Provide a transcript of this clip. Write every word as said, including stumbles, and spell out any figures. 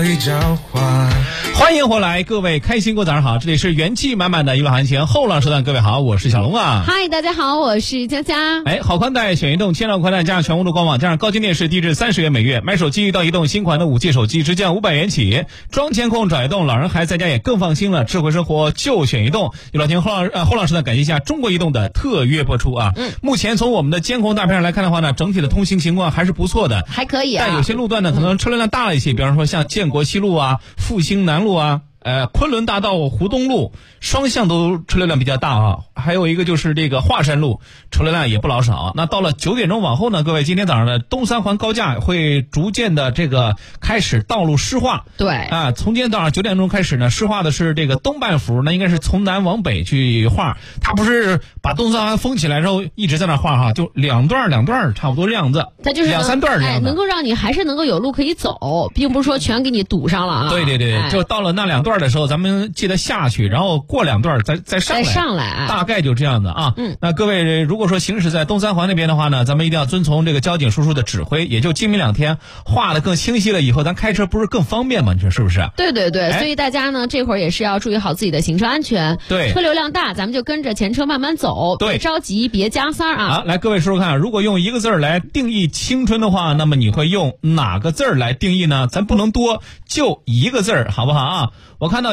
以交换。 欢迎回来，各位开心过早上好，这里是元气满满的娱乐行情后浪时段，各位好，我是小龙啊。 嗨，大家好，我是佳佳。 哎，好宽带选移动，千兆宽带加上全屋的官网，加上高清电视，低至三十元每月。买手机遇到移动新款的五 G 手机，直降五百元起。装监控找移动，老人孩子在家也更放心了。智慧生活就选移动。有老听后浪呃后浪时段，感谢一下中国移动的特约播出啊。嗯，目前从我们的监控大片上来看的话呢，整体的通行情况还是不错的， 还可以啊。 但有些路段呢，可能车流量大了一些，比方说像建国西路啊、复兴南路啊。呃，昆仑大道湖东路双向都车流量比较大啊，还有一个就是这个华山路车流量也不老少。那到了九点钟往后呢，各位今天早上的东三环高架会逐渐的这个开始道路湿化。 对啊，从今天早上九点钟开始呢，湿化的是这个东半幅，那应该是从南往北去画，它不是把东三环封起来之后一直在那画哈，就两段两段差不多这样子， 它就是两三段这样子， 哎，能够让你还是能够有路可以走，并不是说全给你堵上了啊。 对对对， 哎、 就到了那两段的时候，咱们记得下去，然后过两段再再上来， 再上来， 大概就这样的啊。 嗯， 那各位如果说行驶在东三环那边的话呢，咱们一定要遵从这个交警叔叔的指挥，也就今明两天画的更清晰了，以后咱开车不是更方便吗？你说是不是？ 对对对， 哎、 所以大家呢这会儿也是要注意好自己的行车安全。 对， 车流量大，咱们就跟着前车慢慢走， 对， 别着急，别加塞啊。 啊，来各位说说看，如果用一个字儿来定义青春的话，那么你会用哪个字儿来定义呢？咱不能多，就一个字儿，好不好啊？我看到。